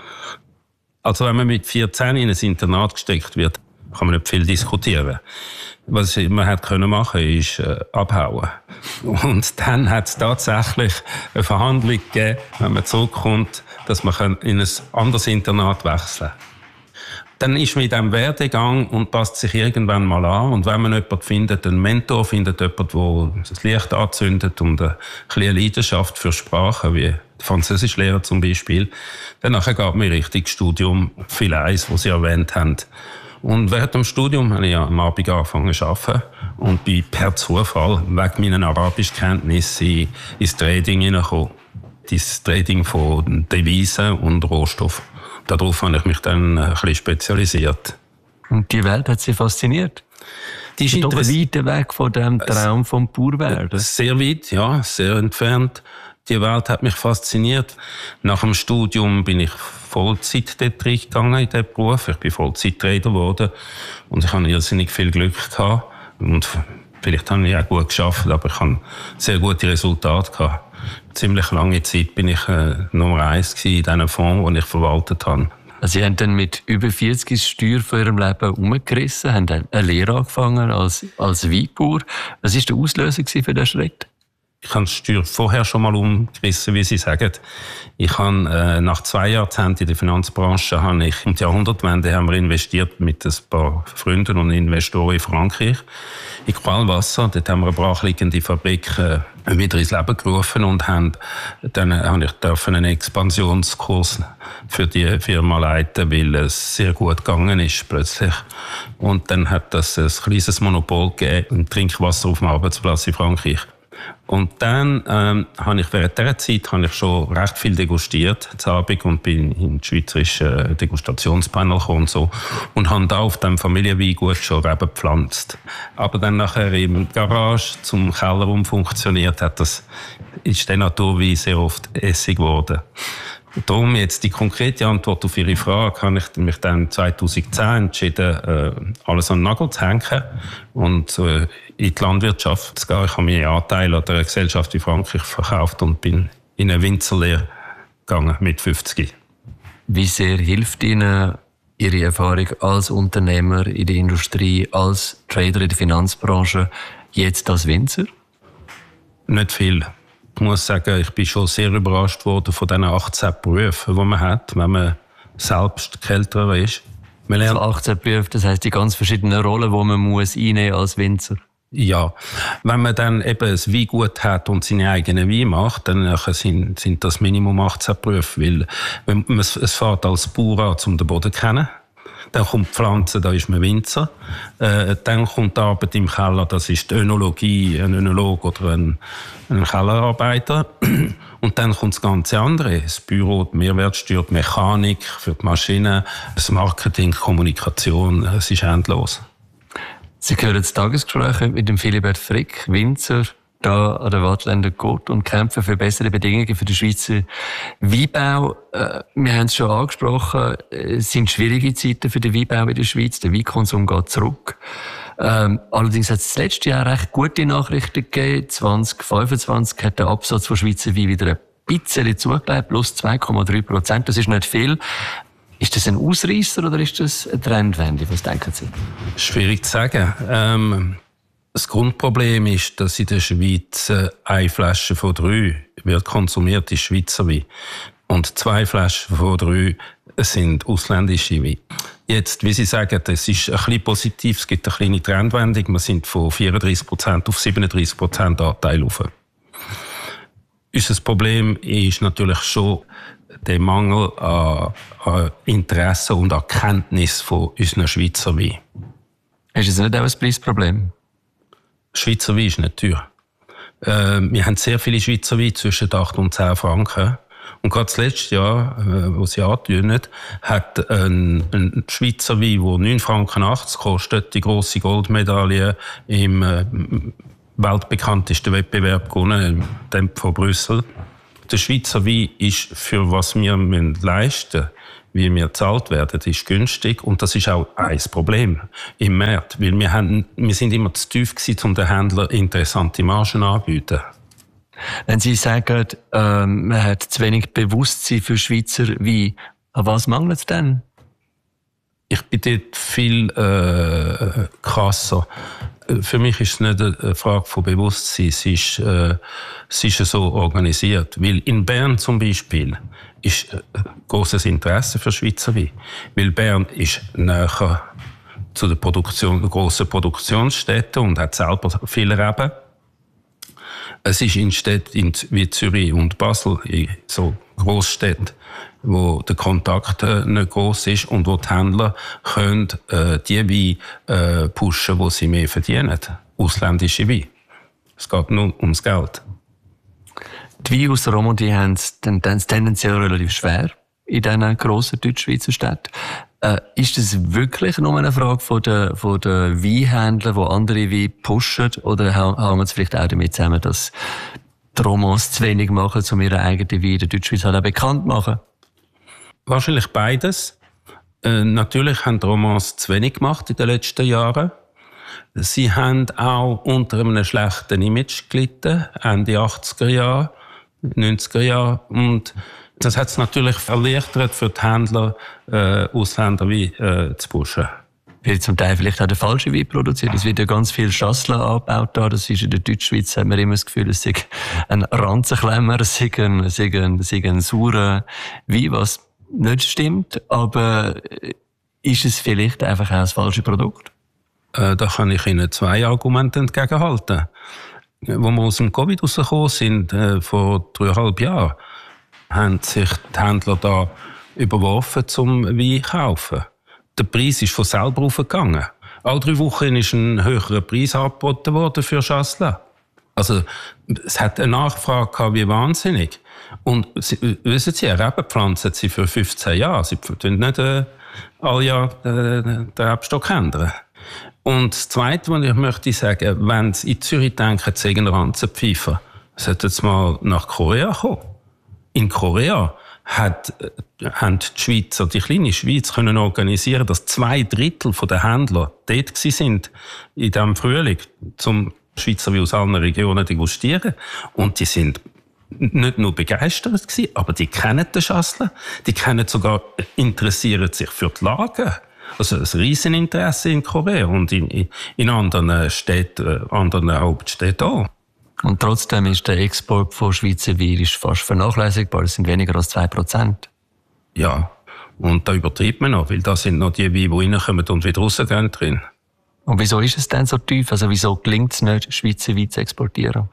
Also wenn man mit vierzehn in ein Internat gesteckt wird, kann man nicht viel diskutieren. Was man hätte können machen, ist äh, abhauen. Und dann hat es tatsächlich eine Verhandlung gegeben, wenn man zurückkommt, dass man in ein anderes Internat wechseln kann. Dann ist man in diesem Werdegang und passt sich irgendwann mal an. Und wenn man jemanden findet, einen Mentor findet, jemanden, der das Licht anzündet und eine kleine Leidenschaft für Sprachen, wie die Französischlehrer zum Beispiel, dann nachher geht man in Richtung Studium, viel eins, was Sie erwähnt haben. Und während dem Studium habe ich am Abend angefangen zu arbeiten und bin per Zufall wegen meiner Arabischkenntnisse ins Trading hineingekommen. Das Trading von Devisen und Rohstoffen. Darauf habe ich mich dann ein bisschen spezialisiert. Und die Welt hat Sie fasziniert? Die ist doch weit weg von dem Traum vom Bauerwerden. Sehr weit, ja, sehr entfernt. Die Welt hat mich fasziniert. Nach dem Studium bin ich Vollzeit dort reingegangen in diesen Beruf. Ich bin Vollzeit-Trader geworden und ich hatte irrsinnig viel Glück gehabt. Und vielleicht habe ich auch gut geschafft, aber ich hatte sehr gute Resultate gehabt. Ziemlich lange Zeit bin ich äh, Nummer eins in diesen Fonds, den ich verwaltet habe. Also Sie haben dann mit über vierzig das Steuer von Ihrem Leben umgerissen, haben dann eine Lehre angefangen als, als Weinbauer. Was war der Auslöser für diesen Schritt? Ich habe die Steuer vorher schon mal umgerissen, wie Sie sagen. Ich habe äh, nach zwei Jahrzehnten in der Finanzbranche habe ich um die Jahrhundertwende haben wir investiert mit ein paar Freunden und Investoren in Frankreich in Qualwasser. Dort haben wir eine brachliegende Fabrik äh, wieder ins Leben gerufen und haben, dann habe ich dürfen einen Expansionskurs für die Firma leiten, weil es sehr gut gegangen ist plötzlich. Und dann hat das ein kleines Monopol gegeben im Trinkwasser auf dem Arbeitsplatz in Frankreich. Und dann ähm, habe ich während dieser Zeit habe ich schon recht viel degustiert, zu Abend, und bin in das schweizerische Degustationspanel gekommen und so. Und habe da auf dem Familienweingut schon Reben gepflanzt. Aber dann nachher im Garage zum Keller umfunktioniert hat, das ist der Naturwein sehr oft Essig geworden. Darum jetzt die konkrete Antwort auf Ihre Frage, habe ich mich dann zweitausendzehn entschieden, äh, alles an den Nagel zu hängen und äh, in die Landwirtschaft zu gehen. Ich habe meinen Anteil an der Gesellschaft in Frankreich verkauft und bin in eine Winzerlehre gegangen mit fünfzig. Wie sehr hilft Ihnen Ihre Erfahrung als Unternehmer in der Industrie, als Trader in der Finanzbranche, jetzt als Winzer? Nicht viel. Ich muss sagen, ich bin schon sehr überrascht worden von diesen achtzehn Berufen, die man hat, wenn man selbst Kälterer ist. Man lernt also achtzehn Berufe, das heisst die ganz verschiedenen Rollen, die man muss einnehmen als Winzer. Ja, wenn man dann eben ein Weingut hat und seine eigenen Weine macht, dann sind, sind das Minimum achtzehn Berufe, weil wenn man, es fährt als Bauer an, um den Boden zu kennen. Dann kommt die Pflanze, da ist man Winzer. Äh, dann kommt die Arbeit im Keller, das ist die Önologie, ein Önolog oder ein, ein Kellerarbeiter. Und dann kommt das ganze andere, das Büro, die Mehrwertsteuer, die Mechanik für die Maschinen, das Marketing, Kommunikation, es ist endlos. Sie hören das Tagesgespräch mit dem Philibert Frick, Winzer, da an der Waadtländer Côte, und kämpfen für bessere Bedingungen für den Schweizer Weinbau. Äh, wir haben es schon angesprochen, es sind schwierige Zeiten für den Weinbau in der Schweiz. Der Weinkonsum geht zurück. Ähm, allerdings hat es das letzte Jahr recht gute Nachrichten gegeben. zwanzig fünfundzwanzig hat der Absatz von Schweizer Wein wieder ein bisschen zugelegt, plus zwei Komma drei Prozent. Das ist nicht viel. Ist das ein Ausreisser oder ist das eine Trendwende? Was denken Sie? Schwierig zu sagen. Ähm Das Grundproblem ist, dass in der Schweiz eine Flasche von drei wird konsumiert, ist Schweizer Wein. Und zwei Flaschen von drei sind ausländische Wein. Jetzt, wie Sie sagen, das ist ein bisschen positiv, es gibt eine kleine Trendwendung. Wir sind von vierunddreißig Prozent auf siebenunddreißig Prozent Anteil rauf. Unser Problem ist natürlich schon der Mangel an, an Interesse und an Kenntnis von unseren Schweizer Wein. Ist es nicht auch ein Preisproblem? Schweizer Wein ist nicht teuer. Äh, wir haben sehr viele Schweizer Weine zwischen acht und zehn Franken. Und gerade das letzte Jahr, äh, wo Sie antönen, hat ein, ein Schweizer Wein, der neun Franken achtzig kostet, die grosse Goldmedaille im äh, weltbekanntesten Wettbewerb gewonnen, dem von Brüssel. Der Schweizer Wein ist für was wir leisten müssen, wie wir gezahlt werden, ist günstig. Und das ist auch ein Problem im Markt. Weil wir, haben, wir sind immer zu tief gewesen, um den Händlern interessante Margen anzubieten. Wenn Sie sagen, ähm, man hat zu wenig Bewusstsein für Schweizer Wein, an was mangelt es denn? Ich bin dort viel äh, krasser. Für mich ist es nicht eine Frage von Bewusstsein, es ist, äh, es ist so organisiert. Weil in Bern zum Beispiel ist äh, grosses Interesse für Schweizer Wein. Weil Bern ist näher zu der Produktion, grossen Produktionsstätten und hat selber viele Reben. Es ist in Städten wie Zürich und Basel, in so Grossstädten, wo der Kontakt äh, nicht gross ist und wo die Händler können, äh, die Weine äh, pushen, die sie mehr verdienen. Ausländische Weine. Es geht nur ums Geld. Die Weine aus der Romandie haben es tendenziell relativ schwer in diesen grossen Deutschschweizer Städten. Äh, ist das wirklich nur eine Frage von der, von der Weinhändler, die andere Weine pushen? Oder hängt es vielleicht auch damit zusammen, dass die Romans zu wenig machen, um ihre eigenen Weine in der Deutschschweiz halt auch bekannt zu machen? Wahrscheinlich beides. Äh, natürlich haben die Romans zu wenig gemacht in den letzten Jahren. Sie haben auch unter einem schlechten Image gelitten, Ende achtziger Jahre, neunziger Jahre. Und das hat es natürlich erleichtert für die Händler, äh, Ausländer wie äh, zu pushen. Wird zum Teil vielleicht auch der falsche Wein produziert. Es wird ja ganz viel Chasselas angebaut da. Das ist in der Deutschschweiz, hat man immer das Gefühl, es sei ein Ranzenklemmer, es sei ein, es sei ein, es sei ein saurer Wein, was nicht stimmt. Aber ist es vielleicht einfach auch das falsche Produkt? Äh, da kann ich Ihnen zwei Argumente entgegenhalten. Als wir aus dem Covid rausgekommen sind, äh, vor dreieinhalb Jahren, haben sich die Händler da überworfen, zum Wein zu kaufen. Der Preis ist von selber aufgegangen. Alle drei Wochen ist ein höherer Preis angeboten worden für Chasselas. Also, es hat eine Nachfrage gehabt, wie wahnsinnig. Und Sie, wissen Sie, eine Rebe pflanzen Sie für fünfzehn Jahre. Sie tun nicht äh, alle Jahre äh, den Rebstock ändern. Und das Zweite, was ich möchte sagen, wenn Sie in Zürich denken, Sie sind Ranzenpfeifer, sollten Sie mal nach Korea kommen. In Korea hat, äh, haben die Schweizer, die kleine Schweiz, können organisieren, dass zwei Drittel der Händler dort sind in diesem Frühling, zum Schweizer wie aus allen Regionen degustieren. Und die sind nicht nur begeistert gewesen, aber die kennen den Schassler, die kennen sogar, interessieren sich für die Lager. Also ein Rieseninteresse in Korea und in, in anderen Städten, anderen Hauptstädten auch. Und trotzdem ist der Export von Schweizer Wein fast vernachlässigbar. Es sind weniger als zwei Prozent. Ja, und da übertreibt man noch, weil da sind noch die Weine, die reinkommen und wieder rausgehen drin. Und wieso ist es denn so tief? Also wieso gelingt es nicht, Schweizer Wein zu exportieren?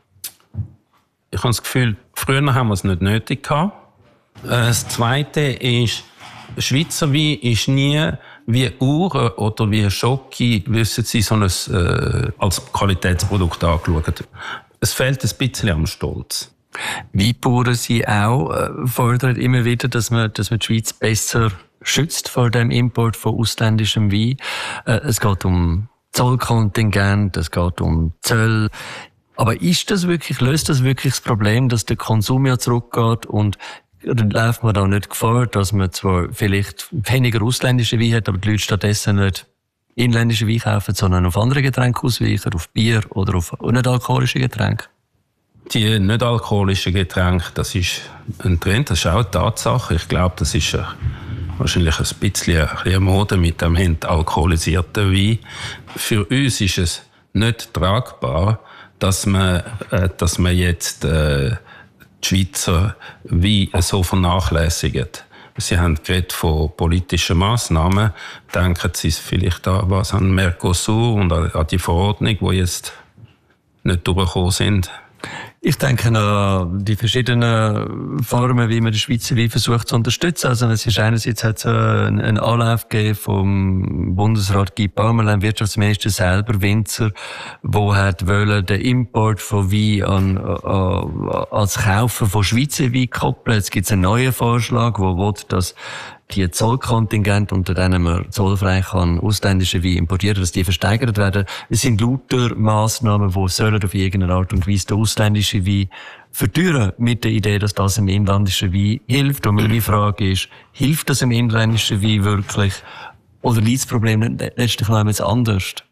Ich habe das Gefühl, früher haben wir es nicht nötig gehabt. Das Zweite ist, Schweizer Wein ist nie wie Uhren oder wie Schoki, wissen Sie, so ein, äh, als Qualitätsprodukt angeschaut. Es fehlt ein bisschen am Stolz. Weinbauern sie auch äh, fordern immer wieder, dass man, dass man die Schweiz besser schützt vor dem Import von ausländischem Wein. Äh, es geht um Zollkontingent, es geht um Zölle. Aber ist das wirklich, löst das wirklich das Problem, dass der Konsum ja zurückgeht und dann läuft man da nicht Gefahr, dass man zwar vielleicht weniger ausländische Wein hat, aber die Leute stattdessen nicht inländische Wein kaufen, sondern auf andere Getränke ausweichen, auf Bier oder auf nicht-alkoholische Getränke? Die nicht-alkoholischen Getränke, das ist ein Trend, das ist auch eine Tatsache. Ich glaube, das ist wahrscheinlich ein bisschen eine Mode mit dem entalkoholisierten Wein. Für uns ist es nicht tragbar, dass man, äh, dass man jetzt äh, die Schweizer Wein so vernachlässigt. Sie haben geredet von politischen Massnahmen. Denken Sie vielleicht an, was an Mercosur und an die Verordnung, die jetzt nicht durchgekommen sind? Ich denke an die verschiedenen Formen, wie man die Schweizer Wein versucht zu unterstützen. Also es ist einerseits hat es einen Anlauf gegeben vom Bundesrat Guy Parmelin, Wirtschaftsminister selber, Winzer, wo hat wollen den Import von Wein an, an, als Kaufen von Schweizer Wein koppeln. Jetzt gibt es einen neuen Vorschlag, wo will, dass die Zollkontingente, unter denen man zollfrei kann ausländische Wein importieren, dass die versteigert werden. Es sind lauter Massnahmen, die sollen auf irgendeine Art und Weise den ausländischen Wein verteuern, mit der Idee, dass das im inländischen Wein hilft. Und meine Frage ist, hilft das im inländischen Wein wirklich? Oder liegt das Problem letztlich noch etwas anders?